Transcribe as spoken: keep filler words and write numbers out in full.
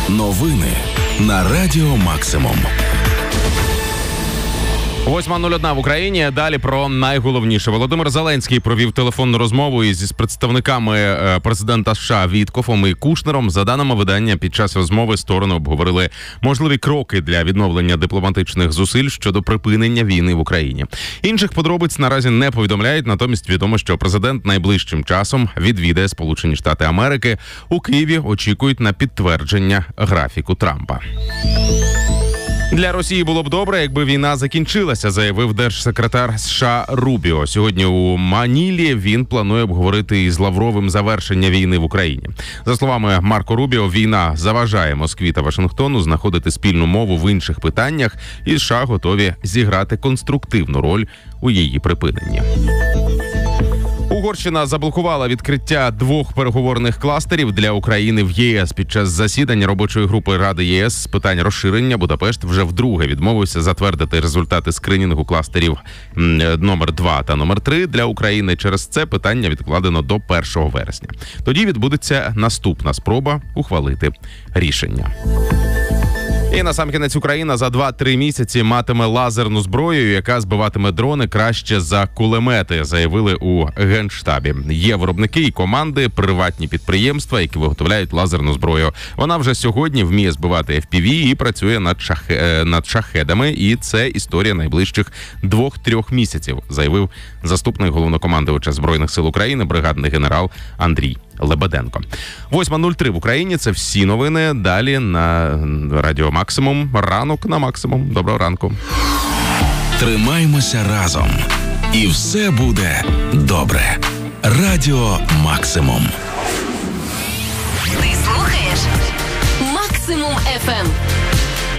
Новини на Радіо Максимум. восьма нуль одна в Україні. Далі про найголовніше. Володимир Зеленський провів телефонну розмову із представниками президента США Віткофом і Кушнером. За даними видання, під час розмови сторони обговорили можливі кроки для відновлення дипломатичних зусиль щодо припинення війни в Україні. Інших подробиць наразі не повідомляють, натомість відомо, що президент найближчим часом відвідає Сполучені Штати Америки. У Києві очікують на підтвердження графіку Трампа. Для Росії було б добре, якби війна закінчилася, заявив держсекретар США Рубіо. Сьогодні у Манілі він планує обговорити із Лавровим завершення війни в Україні. За словами Марко Рубіо, війна заважає Москві та Вашингтону знаходити спільну мову в інших питаннях, і США готові зіграти конструктивну роль у її припиненні. Угорщина заблокувала відкриття двох переговорних кластерів для України в ЄС. Під час засідання робочої групи Ради ЄС з питань розширення Будапешт вже вдруге відмовився затвердити результати скринінгу кластерів номер два та номер три для України. Через це питання відкладено до першого вересня. Тоді відбудеться наступна спроба ухвалити рішення. І насамкінець Україна за два-три місяці матиме лазерну зброю, яка збиватиме дрони краще за кулемети, заявили у Генштабі. Є виробники і команди, приватні підприємства, які виготовляють лазерну зброю. Вона вже сьогодні вміє збивати еф пі ві і працює над, шах... над шахедами. І це історія найближчих двох-трьох місяців, заявив заступник головнокомандувача Збройних сил України, бригадний генерал Андрій Лебеденко. восьма нуль три в Україні. Це всі новини. Далі на Радіо Максимум. Ранок на Максимум. Доброго ранку. Тримаймося разом. І все буде добре. Радіо Максимум. Ти слухаєш Максимум еф ем.